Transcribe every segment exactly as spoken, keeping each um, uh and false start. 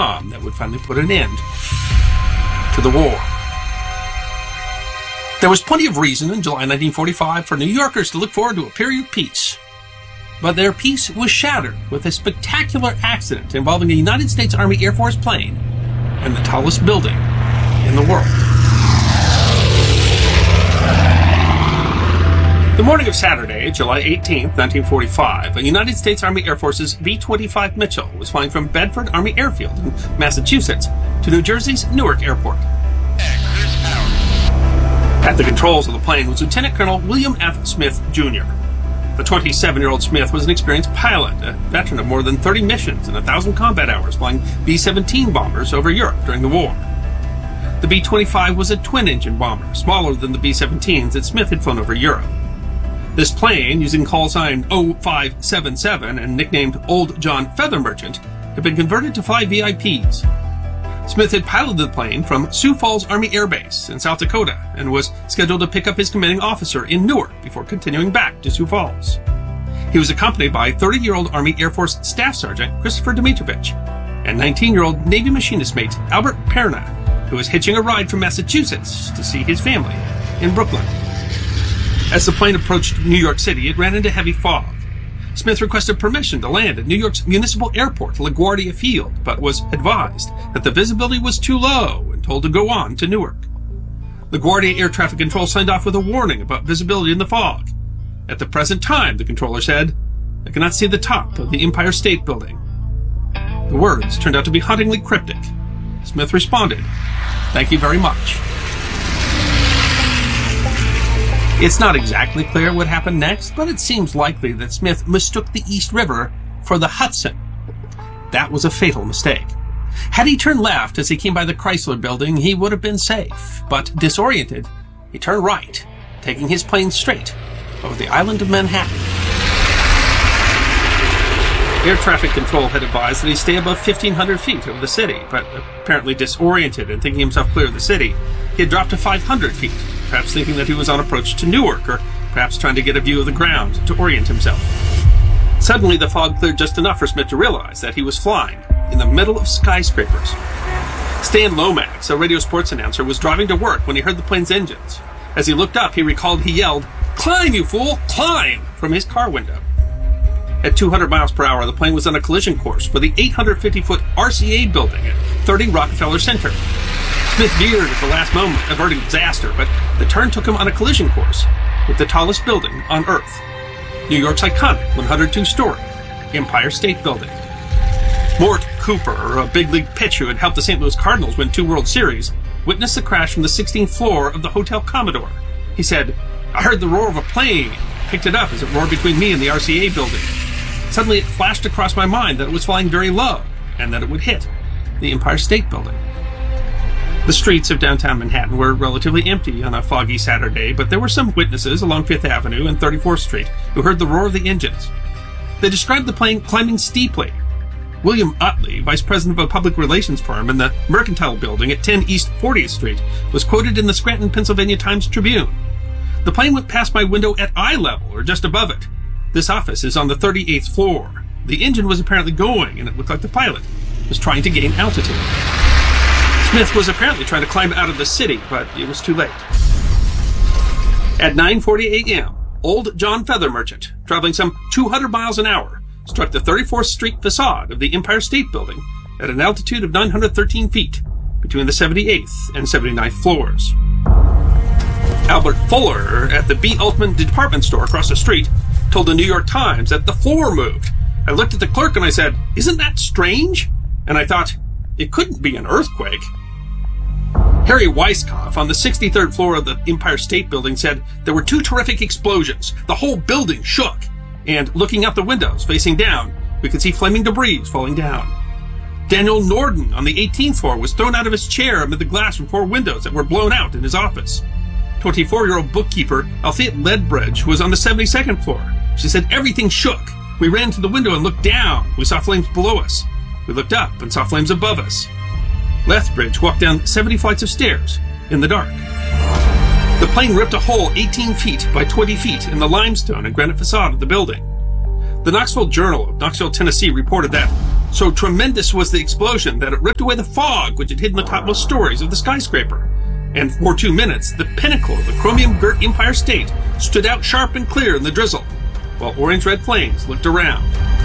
bomb that would finally put an end to the war. There was plenty of reason in July nineteen forty-five for New Yorkers to look forward to a period of peace. But their peace was shattered with a spectacular accident involving a United States Army Air Force plane and the tallest building in the world. The morning of Saturday, July eighteenth, nineteen forty-five, a United States Army Air Force's V twenty-five Mitchell was flying from Bedford Army Airfield in Massachusetts to New Jersey's Newark Airport. At the controls of the plane was Lieutenant Colonel William F. Smith, Junior The twenty-seven-year-old Smith was an experienced pilot, a veteran of more than thirty missions and one thousand combat hours flying B seventeen bombers over Europe during the war. The B twenty-five was a twin-engine bomber, smaller than the B seventeens that Smith had flown over Europe. This plane, using call sign oh five seven seven and nicknamed Old John Feather Merchant, had been converted to fly V I Ps. Smith had piloted the plane from Sioux Falls Army Air Base in South Dakota and was scheduled to pick up his commanding officer in Newark before continuing back to Sioux Falls. He was accompanied by thirty-year-old Army Air Force Staff Sergeant Christopher Dimitrovich and nineteen-year-old Navy machinist mate Albert Perna, who was hitching a ride from Massachusetts to see his family in Brooklyn. As the plane approached New York City, it ran into heavy fog. Smith requested permission to land at New York's municipal airport, LaGuardia Field, but was advised that the visibility was too low and told to go on to Newark. LaGuardia Air Traffic Control signed off with a warning about visibility in the fog. At the present time, the controller said, "I cannot see the top of the Empire State Building." The words turned out to be hauntingly cryptic. Smith responded, "Thank you very much." It's not exactly clear what happened next, but it seems likely that Smith mistook the East River for the Hudson. That was a fatal mistake. Had he turned left as he came by the Chrysler Building, he would have been safe, but disoriented, he turned right, taking his plane straight over the island of Manhattan. Air traffic control had advised that he stay above fifteen hundred feet over the city, but apparently disoriented and thinking himself clear of the city, he had dropped to five hundred feet, perhaps thinking that he was on approach to Newark, or perhaps trying to get a view of the ground to orient himself. Suddenly, the fog cleared just enough for Smith to realize that he was flying in the middle of skyscrapers. Stan Lomax, a radio sports announcer, was driving to work when he heard the plane's engines. As he looked up, he recalled he yelled, "Climb, you fool! Climb!" from his car window. At two hundred miles per hour, the plane was on a collision course for the eight hundred fifty foot R C A building at thirty Rockefeller Center. Smith veered at the last moment, averting disaster, but the turn took him on a collision course with the tallest building on Earth, New York's iconic one hundred two story Empire State Building. Mort Cooper, a big league pitcher who had helped the Saint Louis Cardinals win two World Series, witnessed the crash from the sixteenth floor of the Hotel Commodore. He said, "I heard the roar of a plane, picked it up as it roared between me and the R C A building. Suddenly it flashed across my mind that it was flying very low and that it would hit the Empire State Building." The streets of downtown Manhattan were relatively empty on a foggy Saturday, but there were some witnesses along Fifth Avenue and thirty-fourth Street who heard the roar of the engines. They described the plane climbing steeply. William Utley, vice president of a public relations firm in the Mercantile Building at ten East fortieth Street, was quoted in the Scranton, Pennsylvania Times-Tribune. "The plane went past my window at eye level, or just above it. This office is on the thirty-eighth floor. The engine was apparently going, and it looked like the pilot was trying to gain altitude." Smith was apparently trying to climb out of the city, but it was too late. At nine forty a.m., Old John Feather Merchant, traveling some two hundred miles an hour, struck the thirty-fourth Street facade of the Empire State Building at an altitude of nine hundred thirteen feet, between the seventy-eighth and seventy-ninth floors. Albert Fuller, at the B. Altman department store across the street, told the New York Times that the floor moved. "I looked at the clerk and I said, 'Isn't that strange?' And I thought, it couldn't be an earthquake." Harry Weisskopf, on the sixty-third floor of the Empire State Building, said there were two terrific explosions. The whole building shook. And looking out the windows, facing down, we could see flaming debris falling down. Daniel Norden, on the eighteenth floor, was thrown out of his chair amid the glass from four windows that were blown out in his office. twenty-four-year-old bookkeeper Althea Ledbridge was on the seventy-second floor. She said everything shook. "We ran to the window and looked down. We saw flames below us. We looked up and saw flames above us." Lethbridge walked down seventy flights of stairs in the dark. The plane ripped a hole eighteen feet by twenty feet in the limestone and granite facade of the building. The Knoxville Journal of Knoxville, Tennessee reported that So tremendous was the explosion that it ripped away the fog which had hidden the topmost stories of the skyscraper. And for two minutes, the pinnacle of the chromium-girt Empire State stood out sharp and clear in the drizzle, while orange-red flames looked around.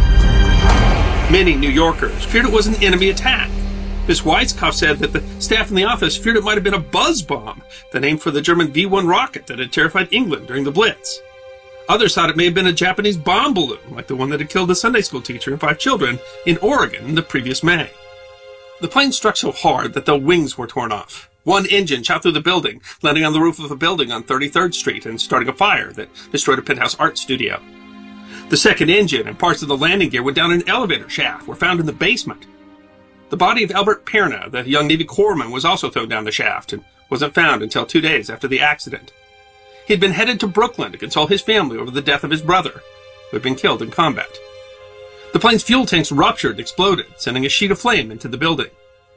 Many New Yorkers feared it was an enemy attack. Miss Weizkopf said that the staff in the office feared it might have been a buzz bomb, the name for the German V one rocket that had terrified England during the Blitz. Others thought it may have been a Japanese bomb balloon, like the one that had killed a Sunday school teacher and five children in Oregon the previous May. The plane struck so hard that the wings were torn off. One engine shot through the building, landing on the roof of a building on thirty-third Street and starting a fire that destroyed a penthouse art studio. The second engine and parts of the landing gear went down an elevator shaft, were found in the basement. The body of Albert Perna, the young Navy corpsman, was also thrown down the shaft and wasn't found until two days after the accident. He had been headed to Brooklyn to console his family over the death of his brother, who had been killed in combat. The plane's fuel tanks ruptured and exploded, sending a sheet of flame into the building.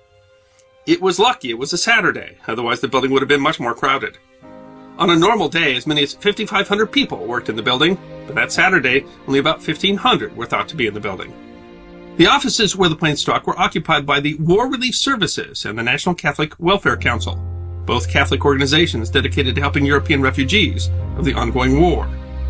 It was lucky it was a Saturday, otherwise the building would have been much more crowded. On a normal day, as many as fifty-five hundred people worked in the building, but that Saturday, only about fifteen hundred were thought to be in the building. The offices where the plane struck were occupied by the War Relief Services and the National Catholic Welfare Council, both Catholic organizations dedicated to helping European refugees of the ongoing war.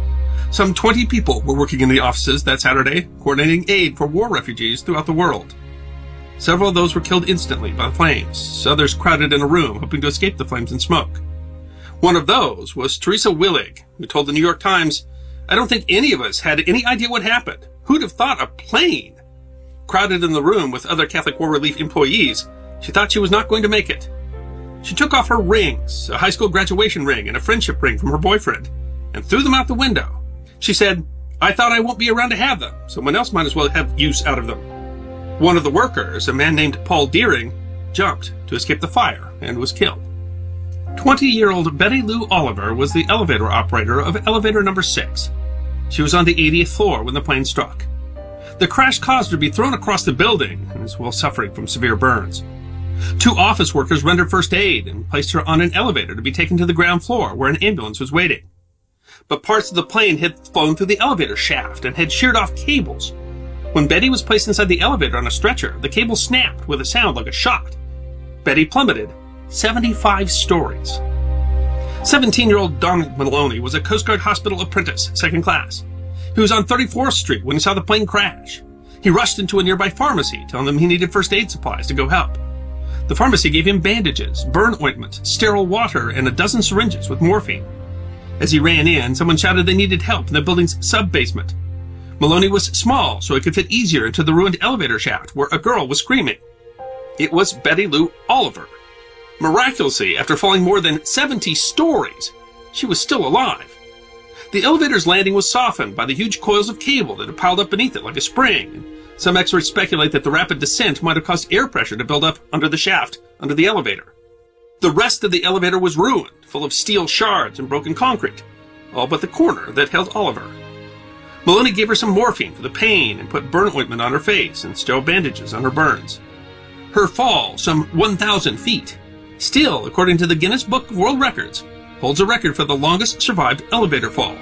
Some twenty people were working in the offices that Saturday, coordinating aid for war refugees throughout the world. Several of those were killed instantly by the flames, others crowded in a room hoping to escape the flames and smoke. One of those was Teresa Willig, who told the New York Times, "I don't think any of us had any idea what happened. Who'd have thought a plane?" Crowded in the room with other Catholic War Relief employees, she thought she was not going to make it. She took off her rings, a high school graduation ring and a friendship ring from her boyfriend, and threw them out the window. She said, "I thought I won't be around to have them. Someone else might as well have use out of them." One of the workers, a man named Paul Deering, jumped to escape the fire and was killed. twenty-year-old Betty Lou Oliver was the elevator operator of elevator number six. She was on the eightieth floor when the plane struck. The crash caused her to be thrown across the building and is well suffering from severe burns. Two office workers rendered first aid and placed her on an elevator to be taken to the ground floor where an ambulance was waiting. But parts of the plane had flown through the elevator shaft and had sheared off cables. When Betty was placed inside the elevator on a stretcher, the cable snapped with a sound like a shot. Betty plummeted seventy-five stories. seventeen-year-old Donald Maloney was a Coast Guard hospital apprentice, second class. He was on thirty-fourth Street when he saw the plane crash. He rushed into a nearby pharmacy, telling them he needed first aid supplies to go help. The pharmacy gave him bandages, burn ointment, sterile water, and a dozen syringes with morphine. As he ran in, someone shouted they needed help in the building's sub-basement. Maloney was small, so he could fit easier into the ruined elevator shaft where a girl was screaming. It was Betty Lou Oliver. Miraculously, after falling more than seventy stories, she was still alive. The elevator's landing was softened by the huge coils of cable that had piled up beneath it like a spring, and some experts speculate that the rapid descent might have caused air pressure to build up under the shaft, under the elevator. The rest of the elevator was ruined, full of steel shards and broken concrete, all but the corner that held Oliver. Maloney gave her some morphine for the pain and put burn ointment on her face and sterile bandages on her burns. Her fall, some one thousand feet, still, according to the Guinness Book of World Records, holds a record for the longest survived elevator fall.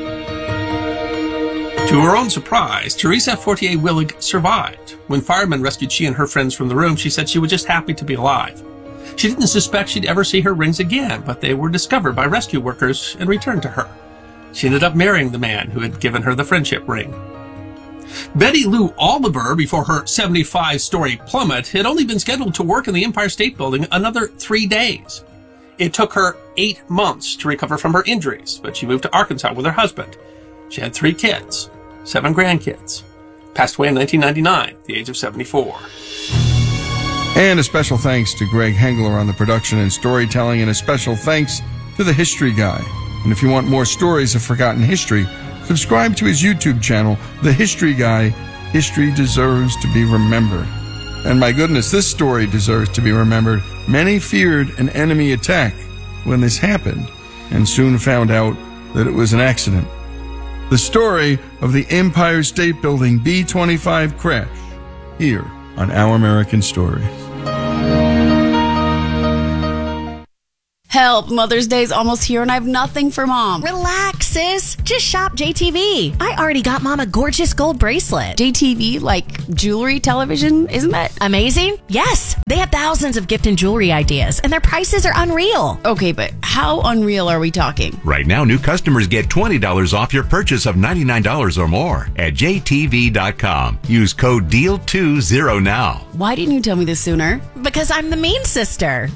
To her own surprise, Teresa Fortier Willig survived. When firemen rescued she and her friends from the room, she said she was just happy to be alive. She didn't suspect she'd ever see her rings again, but they were discovered by rescue workers and returned to her. She ended up marrying the man who had given her the friendship ring. Betty Lou Oliver, before her seventy-five story plummet, had only been scheduled to work in the Empire State Building another three days. It took her eight months to recover from her injuries, but she moved to Arkansas with her husband. She had three kids, seven grandkids. Passed away in nineteen ninety-nine, at the age of seventy-four. And a special thanks to Greg Hengler on the production and storytelling, and a special thanks to The History Guy. And if you want more stories of forgotten history, subscribe to his YouTube channel, The History Guy. History deserves to be remembered. And my goodness, this story deserves to be remembered. Many feared an enemy attack when this happened, and soon found out that it was an accident. The story of the Empire State Building B twenty-five crash, here on Our American Stories. Help, Mother's Day's almost here and I have nothing for Mom. Relax. prices? Just shop J T V. I already got Mom a gorgeous gold bracelet. J T V, like jewelry, television, isn't that amazing? Yes. They have thousands of gift and jewelry ideas, and their prices are unreal. Okay, but how unreal are we talking? Right now, new customers get twenty dollars off your purchase of ninety-nine dollars or more at J T V dot com. Use code D E A L twenty now. Why didn't you tell me this sooner? Because I'm the mean sister.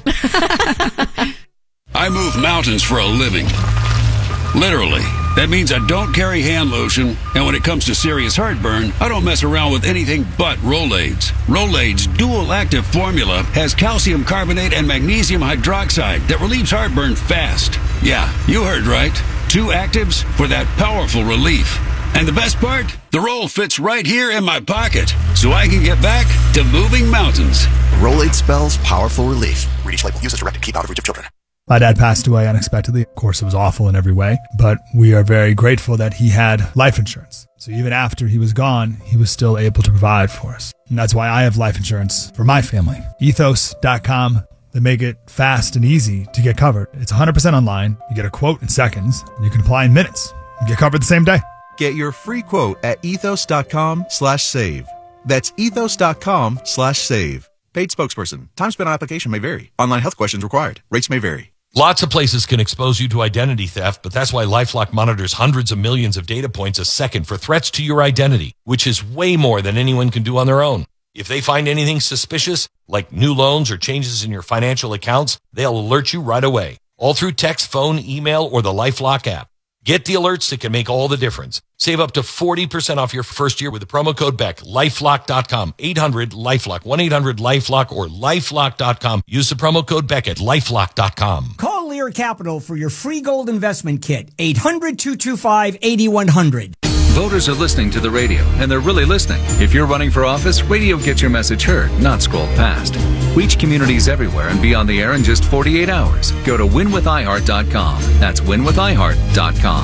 I move mountains for a living. Literally. That means I don't carry hand lotion, and when it comes to serious heartburn, I don't mess around with anything but Rolaids. Rolaids' dual-active formula has calcium carbonate and magnesium hydroxide that relieves heartburn fast. Yeah, you heard right. Two actives for that powerful relief. And the best part? The roll fits right here in my pocket, so I can get back to moving mountains. Rolaids spells powerful relief. Read each label. Use as directed. Keep out of reach of children. My dad passed away unexpectedly. Of course, it was awful in every way, but we are very grateful that he had life insurance. So even after he was gone, he was still able to provide for us. And that's why I have life insurance for my family. ethos dot com. They make it fast and easy to get covered. It's one hundred percent online. You get a quote in seconds, and you can apply in minutes. You get covered the same day. Get your free quote at ethos dot com slash save. That's ethos dot com slash save. Paid spokesperson. Time spent on application may vary. Online health questions required. Rates may vary. Lots of places can expose you to identity theft, but that's why LifeLock monitors hundreds of millions of data points a second for threats to your identity, which is way more than anyone can do on their own. If they find anything suspicious, like new loans or changes in your financial accounts, they'll alert you right away, all through text, phone, email, or the LifeLock app. Get the alerts that can make all the difference. Save up to forty percent off your first year with the promo code Beck. lifelock dot com. eight hundred LifeLock. one eight hundred LifeLock or lifelock dot com. Use the promo code Beck at lifelock dot com. Call Lear Capital for your free gold investment kit. eight hundred, two two five, eight one zero zero. Voters are listening to the radio, and they're really listening. If you're running for office, radio gets your message heard, not scrolled past. Reach communities everywhere and be on the air in just forty-eight hours. Go to win with i heart dot com. That's win with i heart dot com.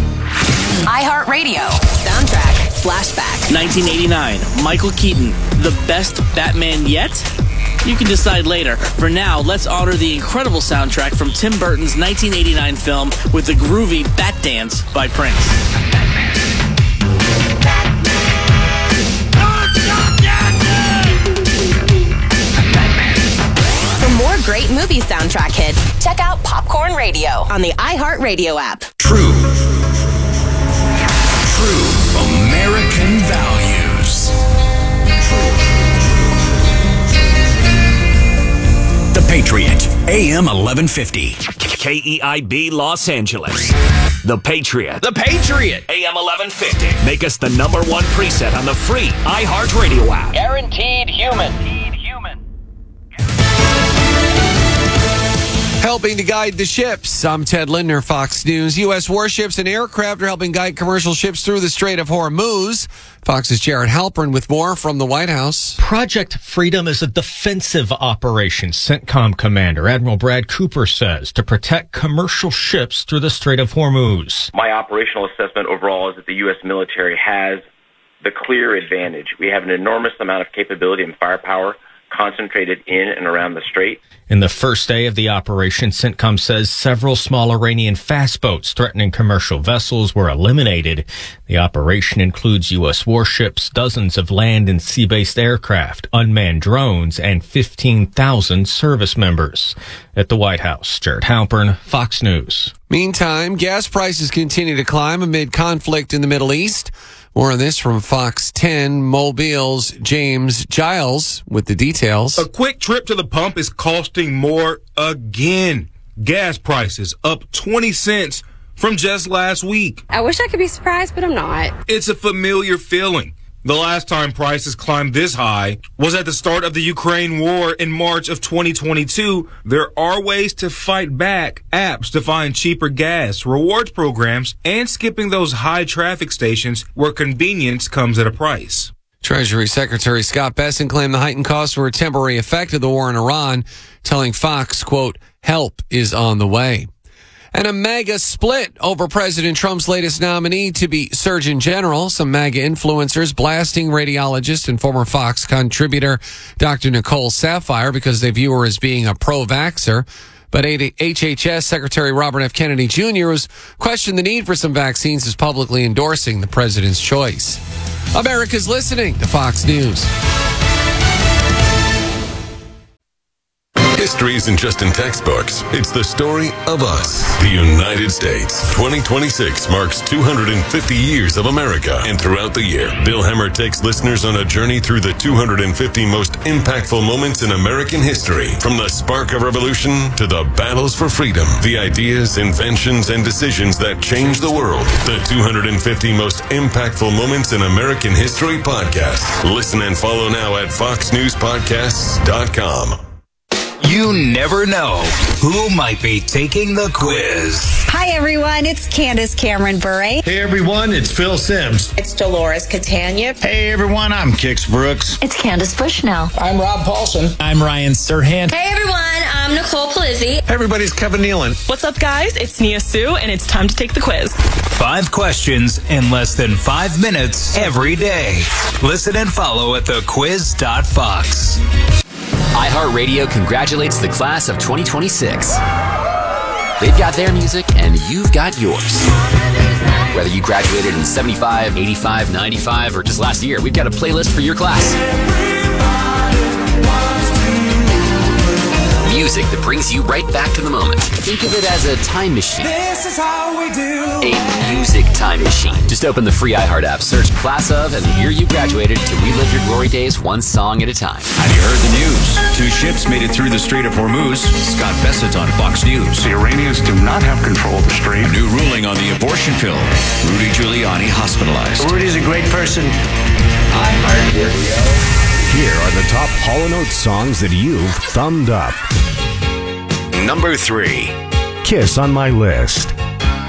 iHeartRadio. Soundtrack. Flashback. nineteen eighty-nine. Michael Keaton. The best Batman yet? You can decide later. For now, let's honor the incredible soundtrack from Tim Burton's nineteen eighty-nine film with the groovy Bat Dance by Prince. For more great movie soundtrack hits, check out Popcorn Radio on the iHeartRadio app. True. True American values. The Patriot, A M eleven fifty. K E I B Los Angeles. The Patriot. The Patriot. A M eleven fifty. Make us the number one preset on the free iHeartRadio app. Guaranteed human. Helping to guide the ships. I'm Ted Lindner, Fox News. U S warships and aircraft are helping guide commercial ships through the Strait of Hormuz. Fox's Jared Halpern with more from the White House. Project Freedom is a defensive operation, CENTCOM commander Admiral Brad Cooper says, to protect commercial ships through the Strait of Hormuz. My operational assessment overall is that the U S military has the clear advantage. We have an enormous amount of capability and firepower concentrated in and around the strait. In the first day of the operation, CENTCOM says several small Iranian fast boats threatening commercial vessels were eliminated. The operation includes U S warships, dozens of land and sea-based aircraft, unmanned drones, and fifteen thousand service members. At the White House, Jared Halpern, Fox News. Meantime, gas prices continue to climb amid conflict in the Middle East. More on this from Fox ten, Mobile's James Giles with the details. A quick trip to the pump is costing more again. Gas prices up twenty cents from just last week. I wish I could be surprised, but I'm not. It's a familiar feeling. The last time prices climbed this high was at the start of the Ukraine war in March of twenty twenty-two. There are ways to fight back. Apps to find cheaper gas, rewards programs, and skipping those high traffic stations where convenience comes at a price. Treasury Secretary Scott Bessent claimed the heightened costs were a temporary effect of the war in Iran, telling Fox, quote, help is on the way. And a MAGA split over President Trump's latest nominee to be Surgeon General. Some MAGA influencers blasting radiologist and former Fox contributor Doctor Nicole Saphier because they view her as being a pro-vaxxer. But H H S Secretary Robert F. Kennedy Junior has questioned the need for some vaccines as publicly endorsing the president's choice. America's listening to Fox News. History isn't just in textbooks. It's the story of us, the United States. twenty twenty-six marks two hundred fifty years of America. And throughout the year, Bill Hemmer takes listeners on a journey through the two hundred fifty most impactful moments in American history. From the spark of revolution to the battles for freedom, the ideas, inventions, and decisions that changed the world. The two hundred fifty most impactful moments in American history podcast. Listen and follow now at fox news podcasts dot com. You never know who might be taking the quiz. Hi, everyone. It's Candace Cameron Bure. Hey, everyone. It's Phil Sims. It's Dolores Catania. Hey, everyone. I'm Kix Brooks. It's Candace Bushnell. I'm Rob Paulson. I'm Ryan Serhant. Hey, everyone. I'm Nicole Palizzi. Hey, everybody's Kevin Nealon. What's up, guys? It's Nia Sue, and it's time to take the quiz. Five questions in less than five minutes every day. Listen and follow at the quiz dot fox. iHeartRadio congratulates the class of twenty twenty-six. They've got their music, and you've got yours. Whether you graduated in seventy-five, eighty-five, ninety-five, or just last year, we've got a playlist for your class. Music that brings you right back to the moment. Think of it as a time machine. This is how we do. A music time machine. Just open the free iHeart app, search Class of and the year you graduated to relive your glory days one song at a time. Have you heard the news? Two ships made it through the Strait of Hormuz. Scott Bassett on Fox News. The Iranians do not have control of the strait. A new ruling on the abortion pill. Rudy Giuliani hospitalized. Rudy's a great person. Here are the top Hall and Oates songs that you've thumbed up. Number three. Kiss on My List.